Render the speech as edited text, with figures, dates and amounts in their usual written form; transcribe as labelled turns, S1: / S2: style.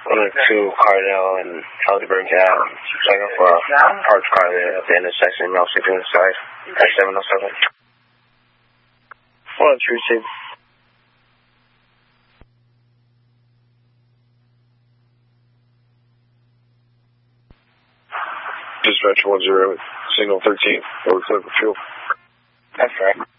S1: 102 Cardell and Helderberg Ave. Checking for a parked car there at the intersection. Y'all sleeping inside at 707. 102,
S2: Dispatch 10, signal 13, over Cleveland Fuel.
S1: That's right.